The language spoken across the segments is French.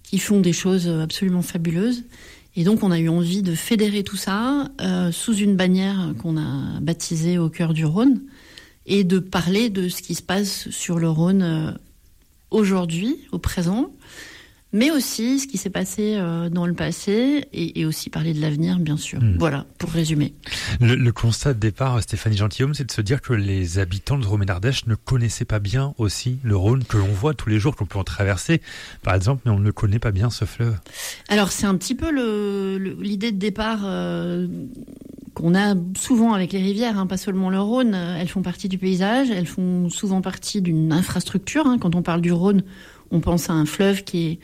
qui font des choses absolument fabuleuses. Et donc, on a eu envie de fédérer tout ça sous une bannière qu'on a baptisée Au cœur du Rhône et de parler de ce qui se passe sur le Rhône aujourd'hui, au présent, mais aussi ce qui s'est passé dans le passé et aussi parler de l'avenir, bien sûr. Voilà, pour résumer. Le constat de départ, Stéphanie Gentilhomme, c'est de se dire que les habitants de Drôme et d'Ardèche ne connaissaient pas bien aussi le Rhône que l'on voit tous les jours, qu'on peut en traverser, par exemple, mais on ne connaît pas bien ce fleuve. Alors, c'est un petit peu l'idée de départ qu'on a souvent avec les rivières, pas seulement le Rhône. Elles font partie du paysage, elles font souvent partie d'une infrastructure. Quand on parle du Rhône, on pense à un fleuve qui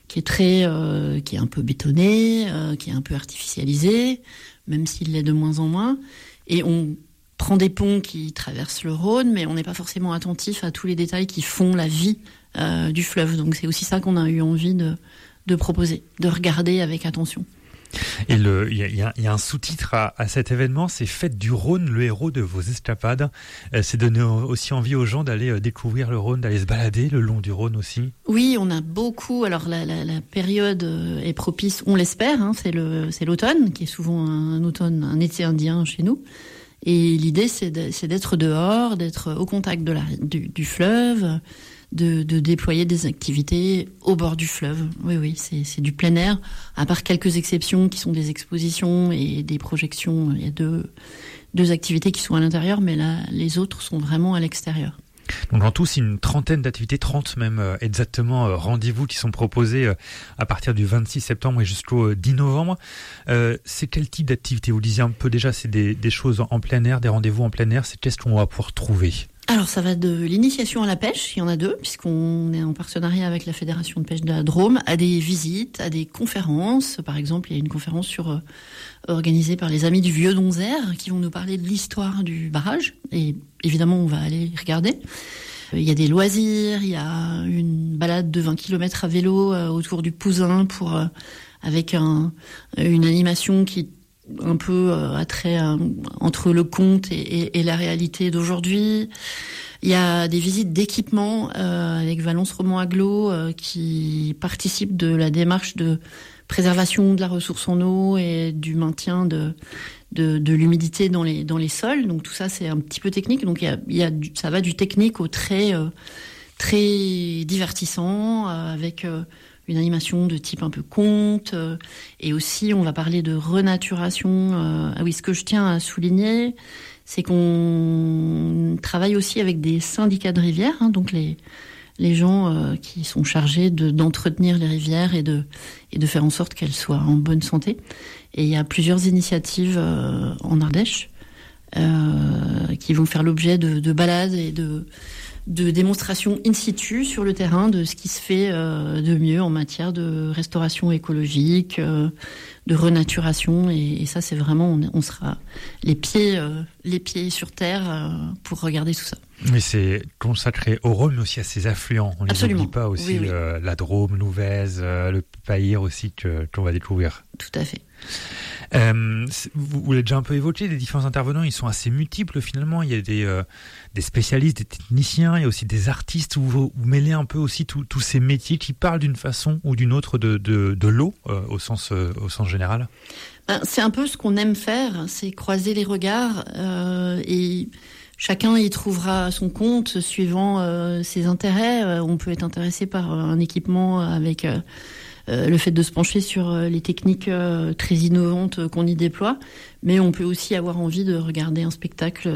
est un peu bétonné, qui est un peu artificialisé, même s'il l'est de moins en moins. Et on prend des ponts qui traversent le Rhône, mais on n'est pas forcément attentif à tous les détails qui font la vie du fleuve. Donc c'est aussi ça qu'on a eu envie de proposer, de regarder avec attention. Et il y a un sous-titre à cet événement, c'est Fête du Rhône, le héros de vos escapades. C'est donner aussi envie aux gens d'aller découvrir le Rhône, d'aller se balader le long du Rhône aussi. Oui, on a beaucoup. Alors la période est propice, on l'espère. C'est l'automne, qui est souvent un été indien chez nous. Et l'idée, c'est d'être dehors, d'être au contact du fleuve, de déployer des activités au bord du fleuve. Oui, c'est du plein air. À part quelques exceptions qui sont des expositions et des projections, il y a deux activités qui sont à l'intérieur, mais là, les autres sont vraiment à l'extérieur. Donc en tout, c'est une trentaine d'activités, 30 même exactement, rendez-vous qui sont proposés à partir du 26 septembre et jusqu'au 10 novembre. C'est quel type d'activité? Vous disiez un peu déjà, c'est des choses en plein air, des rendez-vous en plein air. C'est qu'est-ce qu'on va pouvoir trouver? Alors ça va de l'initiation à la pêche, il y en a 2, puisqu'on est en partenariat avec la Fédération de pêche de la Drôme, à des visites, à des conférences. Par exemple, il y a une conférence organisée par les Amis du Vieux Donzère qui vont nous parler de l'histoire du barrage. Et évidemment, on va aller regarder. Il y a des loisirs, il y a une balade de 20 km à vélo autour du Pouzin avec une animation qui un peu attrait entre le conte et la réalité d'aujourd'hui. Il y a des visites d'équipement avec Valence Roman Agglo qui participent de la démarche de préservation de la ressource en eau et du maintien de l'humidité dans les sols. Donc tout ça, c'est un petit peu technique. Donc ça va du technique au très divertissant avec une animation de type un peu conte, et aussi on va parler de renaturation. Ce que je tiens à souligner, c'est qu'on travaille aussi avec des syndicats de rivières, donc les gens qui sont chargés d'entretenir les rivières et de faire en sorte qu'elles soient en bonne santé. Et il y a plusieurs initiatives en Ardèche qui vont faire l'objet de balades et de démonstrations in situ sur le terrain de ce qui se fait de mieux en matière de restauration écologique, de renaturation. Et ça, c'est vraiment, on sera les pieds sur terre pour regarder tout ça. Mais c'est consacré au Rhône, mais aussi à ses affluents. On ne les oublie pas aussi, oui. La Drôme, l'Ouvèze, le Payre aussi qu'on va découvrir. Tout à fait. Vous l'avez déjà un peu évoqué, les différents intervenants, ils sont assez multiples finalement. Il y a des spécialistes, des techniciens, il y a aussi des artistes. Vous mêlez un peu aussi tous ces métiers qui parlent d'une façon ou d'une autre de l'eau au sens général. C'est un peu ce qu'on aime faire, c'est croiser les regards et chacun y trouvera son compte suivant ses intérêts. On peut être intéressé par un équipement avec le fait de se pencher sur les techniques très innovantes qu'on y déploie, mais on peut aussi avoir envie de regarder un spectacle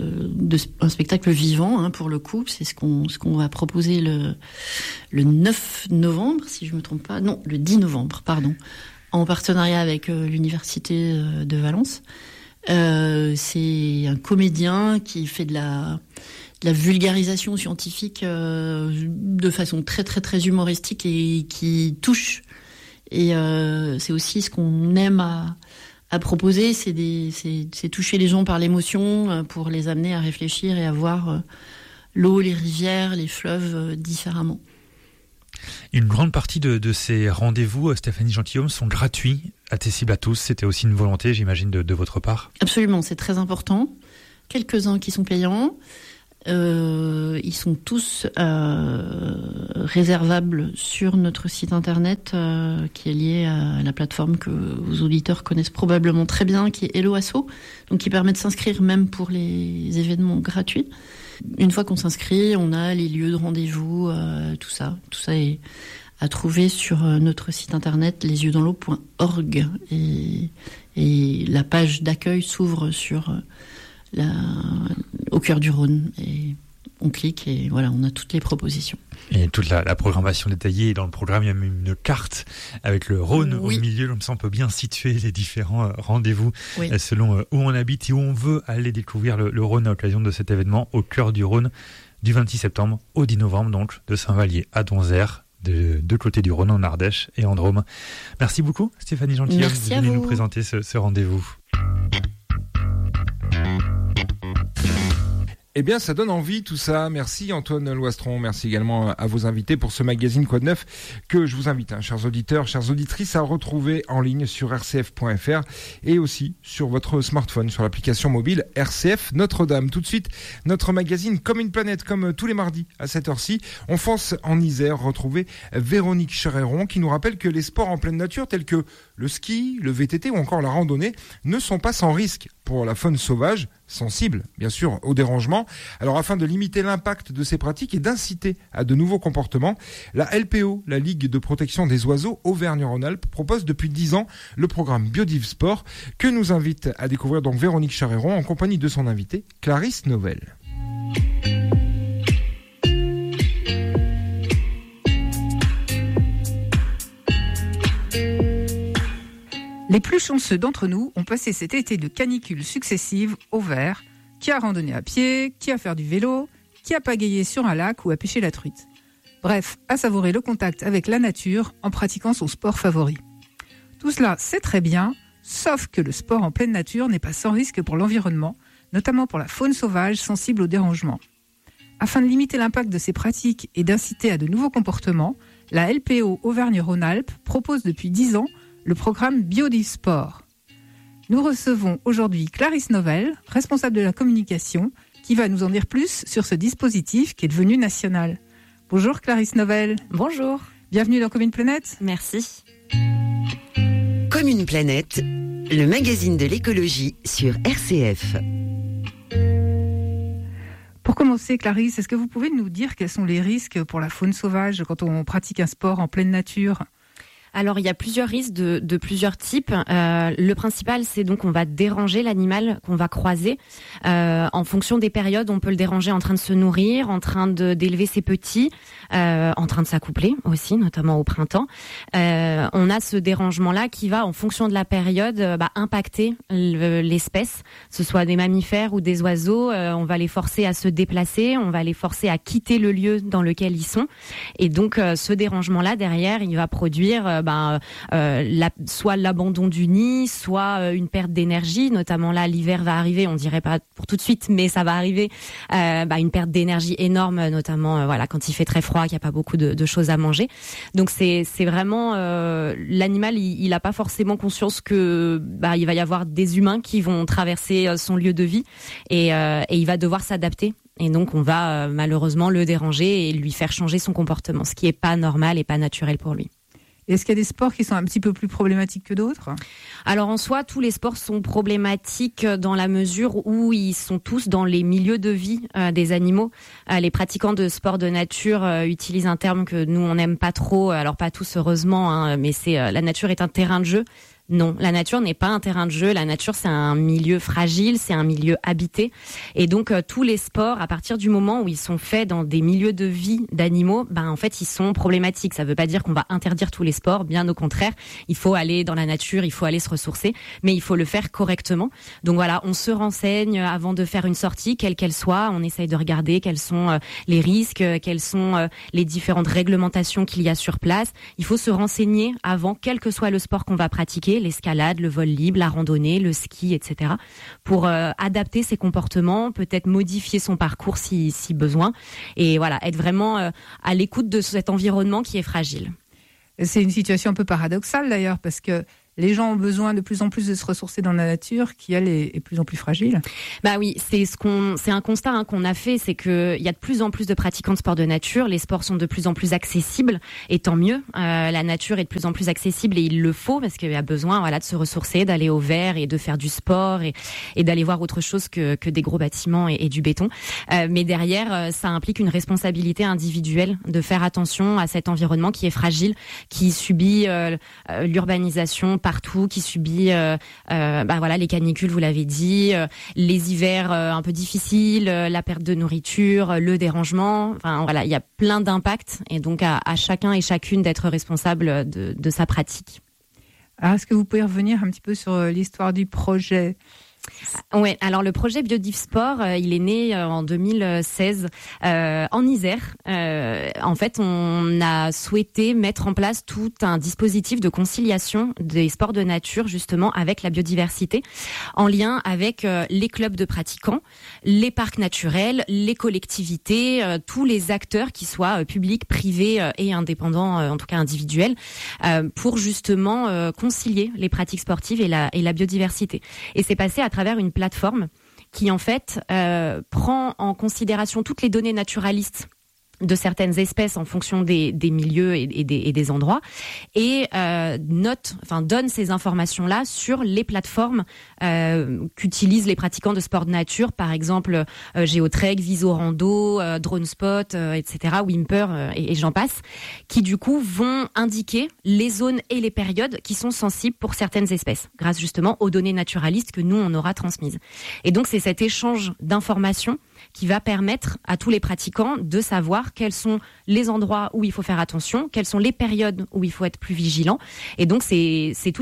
vivant, pour le coup. C'est ce qu'on va proposer le 9 novembre, si je me trompe pas. Non, le 10 novembre, pardon, en partenariat avec l'Université de Valence. C'est un comédien qui fait de la vulgarisation scientifique de façon très très très humoristique et qui touche. Et c'est aussi ce qu'on aime à proposer, c'est toucher les gens par l'émotion pour les amener à réfléchir et à voir l'eau, les rivières, les fleuves différemment. Une grande partie de ces rendez-vous, Stéphanie Gentilhomme, sont gratuits, accessibles à tous. C'était aussi une volonté, j'imagine, de votre part. Absolument, c'est très important. Quelques-uns qui sont payants. Ils sont tous réservables sur notre site internet qui est lié à la plateforme que vos auditeurs connaissent probablement très bien, qui est Hello Asso, donc qui permet de s'inscrire même pour les événements gratuits. Une fois qu'on s'inscrit, on a les lieux de rendez-vous, tout ça est à trouver sur notre site internet lesyeuxdansl'eau.org et la page d'accueil s'ouvre sur au cœur du Rhône et on clique et voilà, on a toutes les propositions. Et toute la programmation détaillée. Dans le programme, il y a même une carte avec le Rhône au milieu. Comme ça, on peut bien situer les différents rendez-vous selon où on habite et où on veut aller découvrir le Rhône à l'occasion de cet événement au cœur du Rhône du 26 septembre au 10 novembre, donc de Saint-Vallier à Donzère, de deux côtés du Rhône en Ardèche et en Drôme. Merci beaucoup, Stéphanie Gentilhomme, de venir nous présenter ce rendez-vous. Eh bien, ça donne envie tout ça. Merci Antoine Loistron. Merci également à vos invités pour ce magazine Quoi de Neuf que je vous invite, chers auditeurs, chères auditrices, à retrouver en ligne sur rcf.fr et aussi sur votre smartphone, sur l'application mobile RCF Notre-Dame. Tout de suite, notre magazine Comme une planète, comme tous les mardis à cette heure-ci. On fonce en Isère, retrouver Véronique Charéron qui nous rappelle que les sports en pleine nature tels que le ski, le VTT ou encore la randonnée ne sont pas sans risque pour la faune sauvage, sensible bien sûr au dérangement. Alors afin de limiter l'impact de ces pratiques et d'inciter à de nouveaux comportements, la LPO, la Ligue de protection des oiseaux Auvergne-Rhône-Alpes, propose depuis 10 ans le programme Biodiv Sport que nous invite à découvrir donc Véronique Charéron en compagnie de son invitée Clarisse Novelle. Les plus chanceux d'entre nous ont passé cet été de canicules successives au vert, qui a randonné à pied, qui a fait du vélo, qui a pagayé sur un lac ou a pêché la truite. Bref, à savourer le contact avec la nature en pratiquant son sport favori. Tout cela, c'est très bien, sauf que le sport en pleine nature n'est pas sans risque pour l'environnement, notamment pour la faune sauvage sensible au dérangement. Afin de limiter l'impact de ces pratiques et d'inciter à de nouveaux comportements, la LPO Auvergne-Rhône-Alpes propose depuis 10 ans le programme Biodiv Sport. Nous recevons aujourd'hui Clarisse Novelle, responsable de la communication, qui va nous en dire plus sur ce dispositif qui est devenu national. Bonjour Clarisse Novelle. Bonjour. Bienvenue dans Comme une planète. Merci. Comme une planète, le magazine de l'écologie sur RCF. Pour commencer, Clarisse, est-ce que vous pouvez nous dire quels sont les risques pour la faune sauvage quand on pratique un sport en pleine nature ? Alors, il y a plusieurs risques de plusieurs types. Le principal, c'est donc on va déranger l'animal qu'on va croiser. En fonction des périodes, on peut le déranger en train de se nourrir, en train d'élever ses petits, en train de s'accoupler aussi, notamment au printemps. On a ce dérangement-là qui va, en fonction de la période, impacter l'espèce, que ce soit des mammifères ou des oiseaux. On va les forcer à se déplacer, on va les forcer à quitter le lieu dans lequel ils sont. Et donc, ce dérangement-là, derrière, il va produire soit l'abandon du nid, soit une perte d'énergie, notamment là l'hiver va arriver, on dirait pas pour tout de suite, mais ça va arriver, une perte d'énergie énorme, notamment quand il fait très froid, qu'il n'y a pas beaucoup de choses à manger. Donc c'est vraiment l'animal, il a pas forcément conscience que il va y avoir des humains qui vont traverser son lieu de vie et il va devoir s'adapter. Et donc on va malheureusement le déranger et lui faire changer son comportement, ce qui est pas normal et pas naturel pour lui. Est-ce qu'il y a des sports qui sont un petit peu plus problématiques que d'autres ? Alors en soi, tous les sports sont problématiques dans la mesure où ils sont tous dans les milieux de vie des animaux. Les pratiquants de sports de nature utilisent un terme que nous on n'aime pas trop, alors pas tous heureusement, mais c'est la nature est un terrain de jeu. Non, la nature n'est pas un terrain de jeu. La nature, c'est un milieu fragile, c'est un milieu habité. Et donc, tous les sports, à partir du moment où ils sont faits dans des milieux de vie d'animaux, en fait, ils sont problématiques. Ça veut pas dire qu'on va interdire tous les sports. Bien au contraire, il faut aller dans la nature, il faut aller se ressourcer, mais il faut le faire correctement. Donc voilà, on se renseigne avant de faire une sortie, quelle qu'elle soit. On essaye de regarder quels sont les risques, quelles sont les différentes réglementations qu'il y a sur place. Il faut se renseigner avant, quel que soit le sport qu'on va pratiquer, l'escalade, le vol libre, la randonnée, le ski, etc. pour adapter ses comportements, peut-être modifier son parcours si besoin, et voilà, être vraiment à l'écoute de cet environnement qui est fragile. C'est une situation un peu paradoxale d'ailleurs, parce que les gens ont besoin de plus en plus de se ressourcer dans la nature, qui elle est de plus en plus fragile. Bah oui, c'est un constat qu'on a fait, c'est que il y a de plus en plus de pratiquants de sport de nature. Les sports sont de plus en plus accessibles, et tant mieux. La nature est de plus en plus accessible, et il le faut parce qu'il y a besoin, voilà, de se ressourcer, d'aller au vert et de faire du sport et d'aller voir autre chose que des gros bâtiments et du béton. Mais derrière, ça implique une responsabilité individuelle de faire attention à cet environnement qui est fragile, qui subit l'urbanisation partout, qui subit les canicules, vous l'avez dit, les hivers un peu difficiles, la perte de nourriture, le dérangement. Enfin voilà, il y a plein d'impacts, et donc à chacun et chacune d'être responsable de sa pratique. Alors, est-ce que vous pouvez revenir un petit peu sur l'histoire du projet ? Ouais, alors le projet Biodiv-Sport, il est né en 2016 en Isère. En fait, on a souhaité mettre en place tout un dispositif de conciliation des sports de nature, justement, avec la biodiversité, en lien avec les clubs de pratiquants, les parcs naturels, les collectivités, tous les acteurs, qui soient publics, privés et indépendants, en tout cas individuels, pour justement concilier les pratiques sportives et la biodiversité. Et c'est passé à travers une plateforme qui en fait prend en considération toutes les données naturalistes de certaines espèces en fonction des milieux et des endroits, et donne ces informations-là sur les plateformes qu'utilisent les pratiquants de sport de nature, par exemple Geotrek, Visorando, DroneSpot, etc., Wimper et j'en passe, qui du coup vont indiquer les zones et les périodes qui sont sensibles pour certaines espèces, grâce justement aux données naturalistes que nous on aura transmises. Et donc c'est cet échange d'informations qui va permettre à tous les pratiquants de savoir quels sont les endroits où il faut faire attention, quelles sont les périodes où il faut être plus vigilant. Et donc c'est tout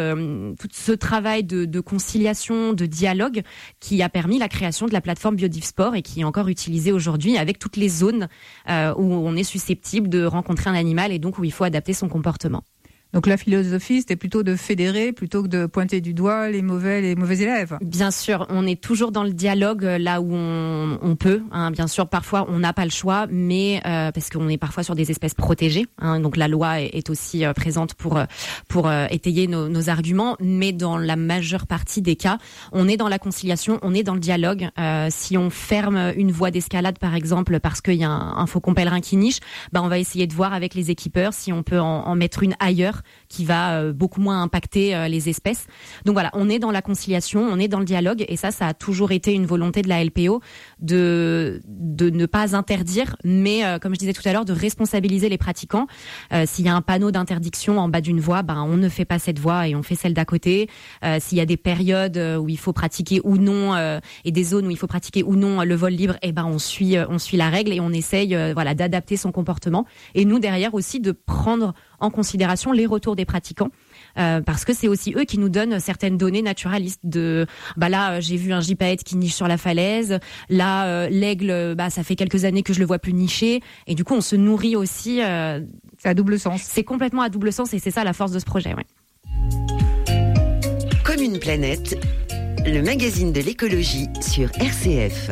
ce travail de conciliation, de dialogue, qui a permis la création de la plateforme Biodiv-Sport, et qui est encore utilisée aujourd'hui avec toutes les zones où on est susceptible de rencontrer un animal, et donc où il faut adapter son comportement. Donc la philosophie, c'était plutôt de fédérer plutôt que de pointer du doigt les mauvais élèves. Bien sûr, on est toujours dans le dialogue là où on peut. Hein. Bien sûr, parfois on n'a pas le choix, mais parce qu'on est parfois sur des espèces protégées. Hein, donc la loi est aussi présente pour étayer nos arguments. Mais dans la majeure partie des cas, on est dans la conciliation, on est dans le dialogue. Si on ferme une voie d'escalade, par exemple, parce qu'il y a un faucon pèlerin qui niche, on va essayer de voir avec les équipeurs si on peut en mettre une ailleurs, qui va beaucoup moins impacter les espèces. Donc voilà, on est dans la conciliation, on est dans le dialogue, et ça a toujours été une volonté de la LPO de ne pas interdire, mais comme je disais tout à l'heure, de responsabiliser les pratiquants. S'il y a un panneau d'interdiction en bas d'une voie, on ne fait pas cette voie et on fait celle d'à côté. S'il y a des périodes où il faut pratiquer ou non, et des zones où il faut pratiquer ou non le vol libre, on suit la règle, et on essaye d'adapter son comportement. Et nous derrière aussi de prendre en considération les retours des pratiquants, parce que c'est aussi eux qui nous donnent certaines données naturalistes là j'ai vu un gypaète qui niche sur la falaise, là l'aigle ça fait quelques années que je le vois plus nicher, et du coup on se nourrit aussi. C'est à double sens. C'est complètement à double sens, et c'est ça la force de ce projet. Ouais. Comme une planète, le magazine de l'écologie sur RCF.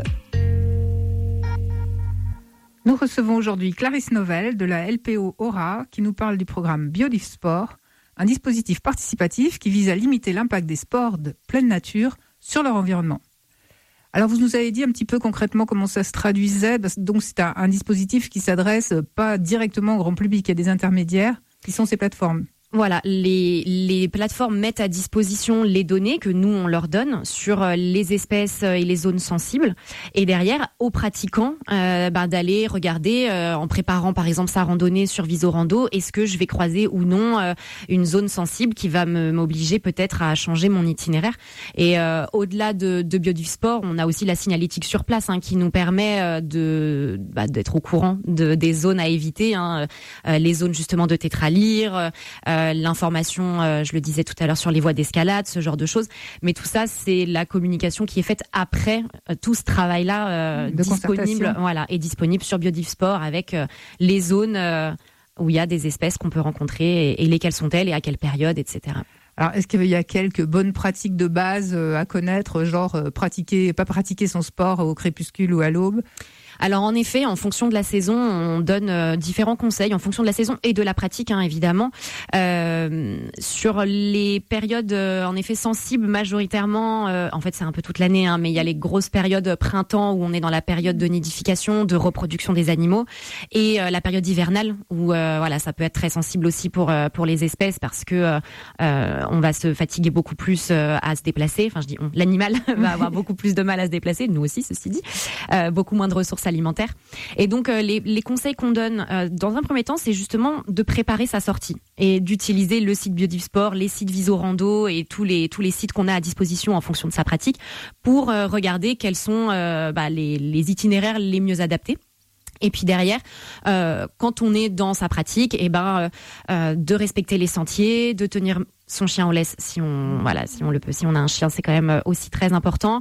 Nous recevons aujourd'hui Clarisse Novelle de la LPO Aura, qui nous parle du programme Biodiv-Sport, un dispositif participatif qui vise à limiter l'impact des sports de pleine nature sur leur environnement. Alors vous nous avez dit un petit peu concrètement comment ça se traduisait. Donc c'est un dispositif qui s'adresse pas directement au grand public, il y a des intermédiaires qui sont ces plateformes. Voilà, les plateformes mettent à disposition les données que nous on leur donne sur les espèces et les zones sensibles, et derrière aux pratiquants d'aller regarder en préparant par exemple sa randonnée sur Visorando, est-ce que je vais croiser ou non une zone sensible qui va m'obliger peut-être à changer mon itinéraire. Et au-delà de Biodiv-Sport, on a aussi la signalétique sur place qui nous permet d'être au courant des zones à éviter, les zones justement de tétralyre, l'information, je le disais tout à l'heure, sur les voies d'escalade, ce genre de choses. Mais tout ça, c'est la communication qui est faite après tout ce travail-là disponible sur Biodiv-Sport, avec les zones où il y a des espèces qu'on peut rencontrer, et lesquelles sont-elles et à quelle période, etc. Alors, est-ce qu'il y a quelques bonnes pratiques de base à connaître, genre pas pratiquer son sport au crépuscule ou à l'aube ? Alors en effet, en fonction de la saison, on donne différents conseils en fonction de la saison et de la pratique, évidemment. Sur les périodes en effet sensibles, majoritairement, en fait c'est un peu toute l'année, mais il y a les grosses périodes printemps où on est dans la période de nidification, de reproduction des animaux, et la période hivernale où voilà, ça peut être très sensible aussi pour les espèces parce que on va se fatiguer beaucoup plus à se déplacer. Enfin, je dis l'animal va avoir beaucoup plus de mal à se déplacer, nous aussi, ceci dit, beaucoup moins de ressources alimentaires. Et donc les conseils qu'on donne dans un premier temps, c'est justement de préparer sa sortie et d'utiliser le site Biodiv-Sport, les sites Visorando et tous les sites qu'on a à disposition en fonction de sa pratique pour regarder quels sont les itinéraires les mieux adaptés. Et puis derrière, quand on est dans sa pratique, de respecter les sentiers, de tenir son chien en laisse si on le peut. Si on a un chien, c'est quand même aussi très important.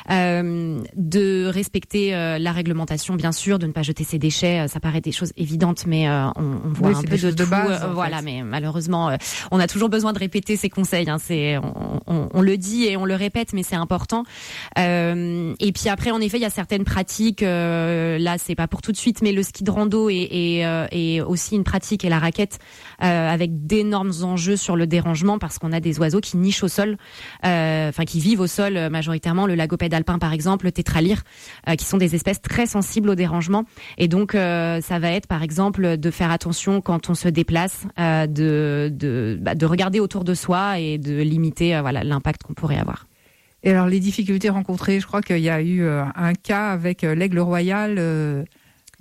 De respecter la réglementation, bien sûr, de ne pas jeter ses déchets. Ça paraît des choses évidentes, mais on voit un peu de tout. Base, mais malheureusement, on a toujours besoin de répéter ces conseils. On le dit et on le répète, mais c'est important. Et puis après, en effet, il y a certaines pratiques. Là, c'est pas pour tout de suite, mais le ski de rando est aussi une pratique et la raquette avec d'énormes enjeux sur le dérangement. Parce qu'on a des oiseaux qui nichent au sol, qui vivent au sol majoritairement, le lagopède alpin par exemple, le tétralyre, qui sont des espèces très sensibles au dérangement. Et donc ça va être par exemple de faire attention quand on se déplace, de regarder autour de soi et de limiter l'impact qu'on pourrait avoir. Et alors les difficultés rencontrées, je crois qu'il y a eu un cas avec l'aigle royal. Dernièrement ?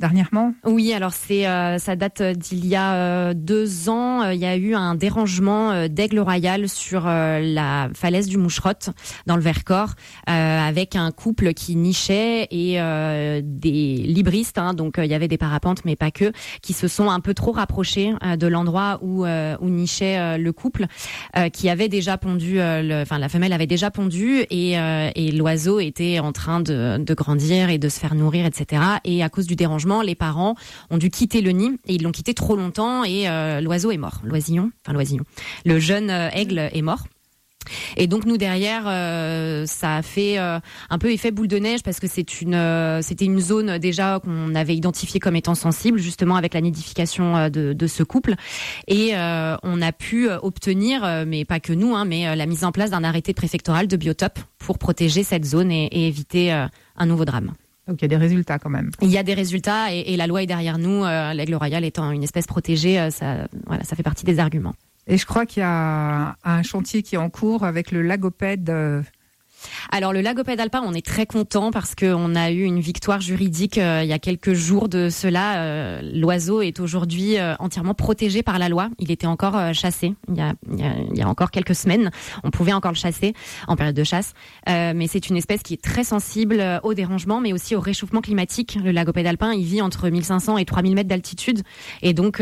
Oui, alors ça date d'il y a 2 ans. Il y a eu un dérangement d'aigle royal sur la falaise du Moucherotte dans le Vercors avec un couple qui nichait et des libristes, donc il y avait des parapentes mais pas que, qui se sont un peu trop rapprochés de l'endroit où nichait le couple, qui avait déjà pondu, la femelle avait déjà pondu et l'oiseau était en train de grandir et de se faire nourrir, etc. Et à cause du dérangement, les parents ont dû quitter le nid et ils l'ont quitté trop longtemps et l'oiseau est mort. L'oisillon. Le jeune aigle est mort. Et donc nous derrière, ça a fait un peu effet boule de neige parce que c'était une zone déjà qu'on avait identifiée comme étant sensible justement avec la nidification de ce couple et on a pu obtenir, mais pas que nous, mais la mise en place d'un arrêté préfectoral de biotope pour protéger cette zone et éviter un nouveau drame. Donc il y a des résultats quand même. Il y a des résultats et la loi est derrière nous. L'aigle royal étant une espèce protégée, ça fait partie des arguments. Et je crois qu'il y a un chantier qui est en cours avec le lagopède. Alors le lagopède alpin, on est très content parce qu'on a eu une victoire juridique il y a quelques jours de cela. L'oiseau est aujourd'hui entièrement protégé par la loi. Il était encore chassé il y a encore quelques semaines. On pouvait encore le chasser en période de chasse. Mais c'est une espèce qui est très sensible au dérangement, mais aussi au réchauffement climatique. Le lagopède alpin, il vit entre 1500 et 3000 mètres d'altitude. Et donc,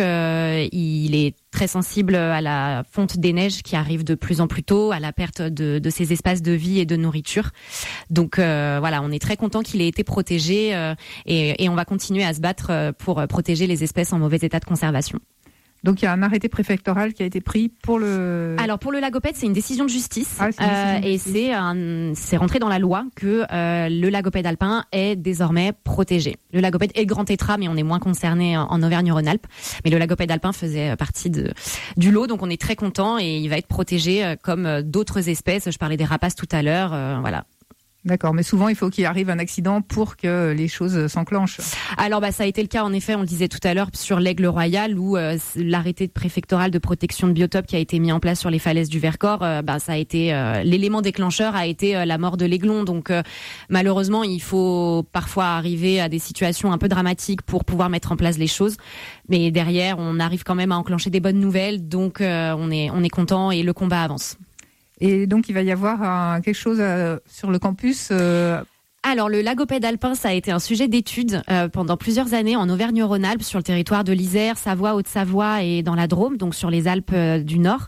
il est très sensible à la fonte des neiges qui arrive de plus en plus tôt, à la perte de ses espaces de vie et de nourriture. Donc on est très content qu'il ait été protégé et on va continuer à se battre pour protéger les espèces en mauvais état de conservation. Donc il y a un arrêté préfectoral qui a été pris pour le... Alors pour le lagopède, c'est une décision de justice. Et c'est rentré dans la loi que le lagopède alpin est désormais protégé. Le lagopède est le grand tétra, mais on est moins concerné en Auvergne-Rhône-Alpes. Mais le lagopède alpin faisait partie du lot, donc on est très content et il va être protégé comme d'autres espèces. Je parlais des rapaces tout à l'heure, voilà. D'accord, mais souvent il faut qu'il arrive un accident pour que les choses s'enclenchent. Alors ça a été le cas en effet, on le disait tout à l'heure sur l'aigle royal où l'arrêté préfectoral de protection de biotope qui a été mis en place sur les falaises du Vercors, ça a été l'élément déclencheur a été la mort de l'aiglon. Donc malheureusement, il faut parfois arriver à des situations un peu dramatiques pour pouvoir mettre en place les choses. Mais derrière, on arrive quand même à enclencher des bonnes nouvelles, donc on est content et le combat avance. Et donc, il va y avoir quelque chose sur le campus Alors, le lagopède alpin, ça a été un sujet d'étude pendant plusieurs années en Auvergne-Rhône-Alpes, sur le territoire de l'Isère, Savoie, Haute-Savoie et dans la Drôme, donc sur les Alpes du Nord.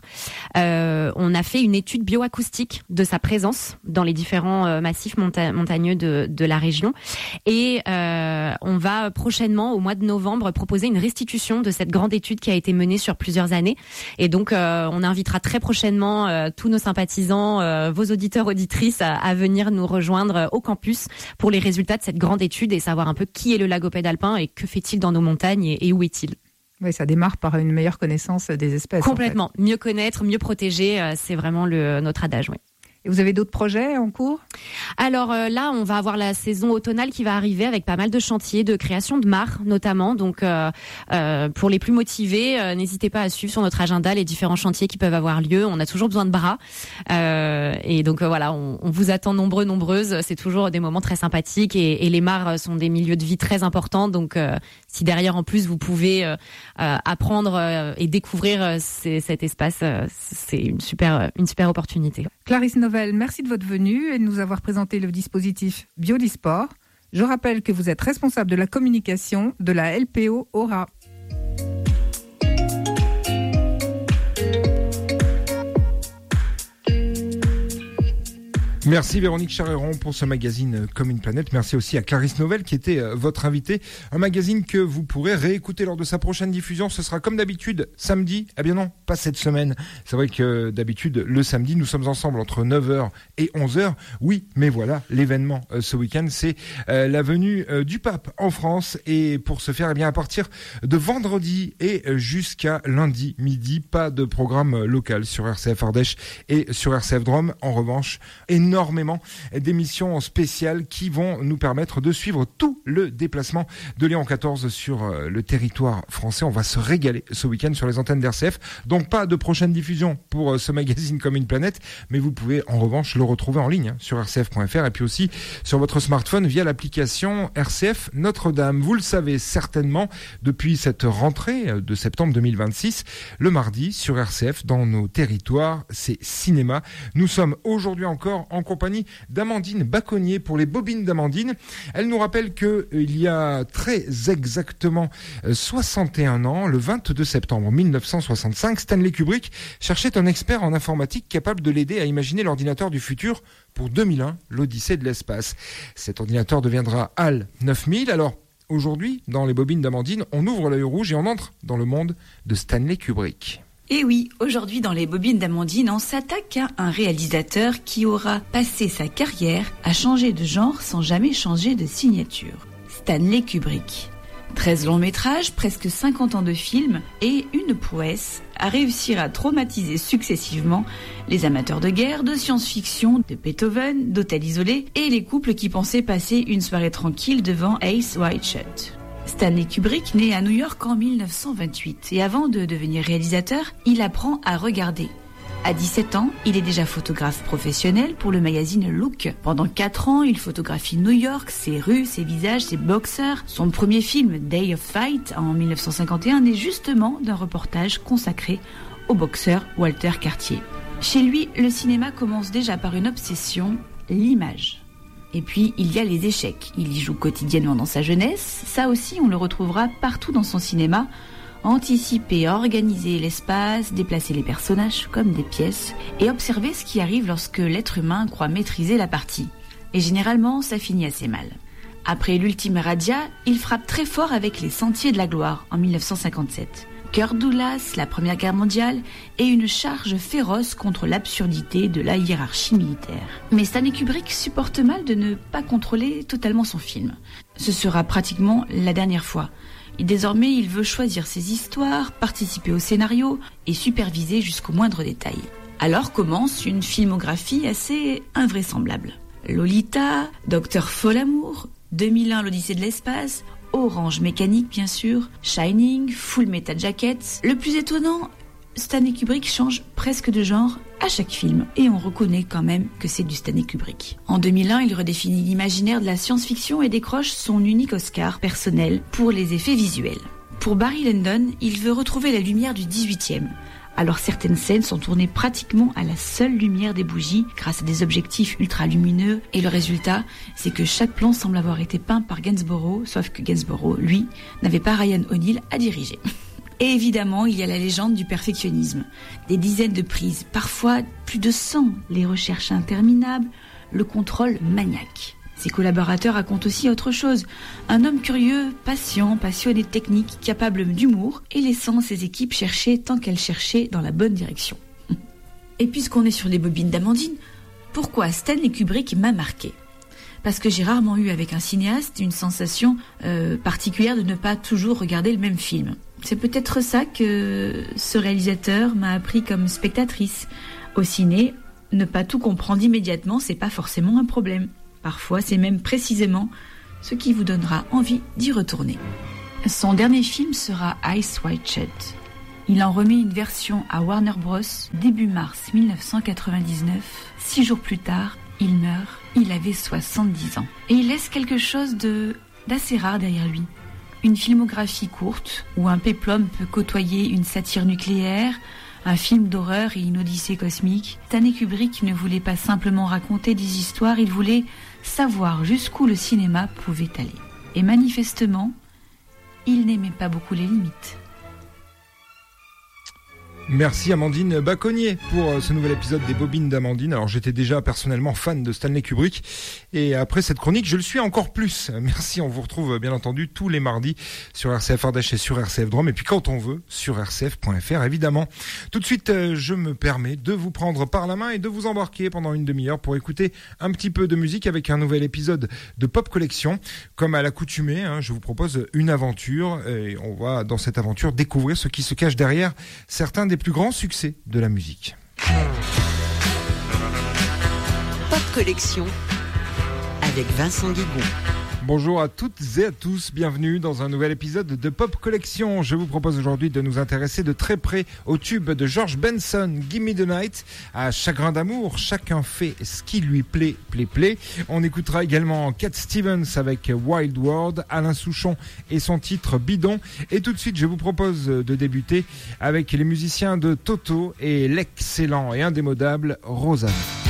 On a fait une étude bioacoustique de sa présence dans les différents massifs montagneux de la région. Et on va prochainement, au mois de novembre, proposer une restitution de cette grande étude qui a été menée sur plusieurs années. Et donc, on invitera très prochainement tous nos sympathisants, vos auditeurs, auditrices, à venir nous rejoindre au campus France pour les résultats de cette grande étude et savoir un peu qui est le lagopède alpin et que fait-il dans nos montagnes et où est-il. Oui, ça démarre par une meilleure connaissance des espèces. Complètement. En fait. Mieux connaître, mieux protéger, c'est vraiment notre adage, oui. Et vous avez d'autres projets en cours ? Alors là, on va avoir la saison automnale qui va arriver avec pas mal de chantiers de création de mares notamment. Donc pour les plus motivés, n'hésitez pas à suivre sur notre agenda les différents chantiers qui peuvent avoir lieu. On a toujours besoin de bras. Et donc voilà, on vous attend nombreuses. C'est toujours des moments très sympathiques et les mares sont des milieux de vie très importants. Donc si derrière en plus vous pouvez apprendre et découvrir cet espace, c'est une super opportunité. Clarisse Novelle, merci de votre venue et de nous avoir présenté le dispositif Biodisport. Je rappelle que vous êtes responsable de la communication de la LPO Aura. Merci Véronique Charéron pour ce magazine Comme une planète. Merci aussi à Clarisse Novelle qui était votre invitée. Un magazine que vous pourrez réécouter lors de sa prochaine diffusion. Ce sera comme d'habitude samedi. Eh bien non, pas cette semaine. C'est vrai que d'habitude le samedi nous sommes ensemble entre 9h et 11h. Oui, mais voilà, l'événement ce week-end, c'est la venue du pape en France. Et pour ce faire, eh bien à partir de vendredi et jusqu'à lundi midi, pas de programme local sur RCF Ardèche et sur RCF Drôme. En revanche, énormément d'émissions spéciales qui vont nous permettre de suivre tout le déplacement de Léon XIV sur le territoire français. On va se régaler ce week-end sur les antennes d'RCF. Donc pas de prochaine diffusion pour ce magazine Comme une planète, mais vous pouvez en revanche le retrouver en ligne sur rcf.fr et puis aussi sur votre smartphone via l'application RCF Notre-Dame. Vous le savez certainement, depuis cette rentrée de septembre 2026, le mardi sur RCF dans nos territoires, c'est cinéma. Nous sommes aujourd'hui encore en compagnie d'Amandine Baconnier pour les bobines d'Amandine. Elle nous rappelle que il y a très exactement 61 ans, le 22 septembre 1965, Stanley Kubrick cherchait un expert en informatique capable de l'aider à imaginer l'ordinateur du futur pour 2001, l'Odyssée de l'espace. Cet ordinateur deviendra HAL 9000. Alors, aujourd'hui, dans les bobines d'Amandine, on ouvre l'œil rouge et on entre dans le monde de Stanley Kubrick. Et oui, aujourd'hui dans les bobines d'Amandine, on s'attaque à un réalisateur qui aura passé sa carrière à changer de genre sans jamais changer de signature. Stanley Kubrick. 13 longs métrages, presque 50 ans de films et une prouesse à réussir à traumatiser successivement les amateurs de guerre, de science-fiction, de Beethoven, d'hôtels isolés et les couples qui pensaient passer une soirée tranquille devant Eyes Wide Shut. Stanley Kubrick naît à New York en 1928 et avant de devenir réalisateur, il apprend à regarder. À 17 ans, il est déjà photographe professionnel pour le magazine Look. Pendant 4 ans, il photographie New York, ses rues, ses visages, ses boxeurs. Son premier film, Day of Fight, en 1951, naît justement d'un reportage consacré au boxeur Walter Cartier. Chez lui, le cinéma commence déjà par une obsession, l'image. Et puis, il y a les échecs. Il y joue quotidiennement dans sa jeunesse. Ça aussi, on le retrouvera partout dans son cinéma. Anticiper, organiser l'espace, déplacer les personnages comme des pièces et observer ce qui arrive lorsque l'être humain croit maîtriser la partie. Et généralement, ça finit assez mal. Après l'Ultima Radia, il frappe très fort avec Les Sentiers de la Gloire en 1957. Kirk Douglas, la Première Guerre mondiale et une charge féroce contre l'absurdité de la hiérarchie militaire. Mais Stanley Kubrick supporte mal de ne pas contrôler totalement son film. Ce sera pratiquement la dernière fois. Et désormais, il veut choisir ses histoires, participer au scénario et superviser jusqu'au moindre détail. Alors commence une filmographie assez invraisemblable. Lolita, Dr. Folamour, 2001 l'Odyssée de l'espace, Orange Mécanique bien sûr, Shining, Full Metal Jacket. Le plus étonnant, Stanley Kubrick change presque de genre à chaque film et on reconnaît quand même que c'est du Stanley Kubrick. En 2001, il redéfinit l'imaginaire de la science-fiction et décroche son unique Oscar personnel pour les effets visuels. Pour Barry Lyndon, il veut retrouver la lumière du 18e. Alors certaines scènes sont tournées pratiquement à la seule lumière des bougies grâce à des objectifs ultra lumineux et le résultat, c'est que chaque plan semble avoir été peint par Gainsborough, sauf que Gainsborough, lui, n'avait pas Ryan O'Neal à diriger. Et évidemment, il y a la légende du perfectionnisme. Des dizaines de prises, parfois plus de 100, les recherches interminables, le contrôle maniaque. Ses collaborateurs racontent aussi autre chose. Un homme curieux, patient, passionné de technique, capable d'humour et laissant ses équipes chercher tant qu'elles cherchaient dans la bonne direction. Et puisqu'on est sur les bobines d'Amandine, pourquoi Stanley Kubrick m'a marqué ? parce que j'ai rarement eu avec un cinéaste une sensation particulière de ne pas toujours regarder le même film. C'est peut-être ça que ce réalisateur m'a appris comme spectatrice. Au ciné, ne pas tout comprendre immédiatement, c'est pas forcément un problème. Parfois, c'est même précisément ce qui vous donnera envie d'y retourner. Son dernier film sera Eyes Wide Shut. Il en remet une version à Warner Bros. Début mars 1999. 6 jours plus tard, il meurt. Il avait 70 ans. Et il laisse quelque chose d'assez rare derrière lui. Une filmographie courte, où un péplum peut côtoyer une satire nucléaire, un film d'horreur et une odyssée cosmique. Stanley Kubrick ne voulait pas simplement raconter des histoires, il voulait savoir jusqu'où le cinéma pouvait aller. Et manifestement, il n'aimait pas beaucoup les limites. Merci Amandine Baconnier pour ce nouvel épisode des Bobines d'Amandine. Alors j'étais déjà personnellement fan de Stanley Kubrick et après cette chronique je le suis encore plus. Merci, on vous retrouve bien entendu tous les mardis sur RCF Ardèche et sur RCF Drôme et puis quand on veut sur rcf.fr évidemment. Tout de suite je me permets de vous prendre par la main et de vous embarquer pendant une demi-heure pour écouter un petit peu de musique avec un nouvel épisode de Pop Collection. Comme à l'accoutumée, je vous propose une aventure et on va dans cette aventure découvrir ce qui se cache derrière certains des plus grands succès de la musique. Pop Collection avec Vincent Guigon. Bonjour à toutes et à tous, bienvenue dans un nouvel épisode de Pop Collection. Je vous propose aujourd'hui de nous intéresser de très près au tube de George Benson, Gimme the Night, à Chagrin d'amour, chacun fait ce qui lui plaît, plaît. On écoutera également Cat Stevens avec Wild World, Alain Souchon et son titre Bidon. Et tout de suite, je vous propose de débuter avec les musiciens de Toto et l'excellent et indémodable Rosanna.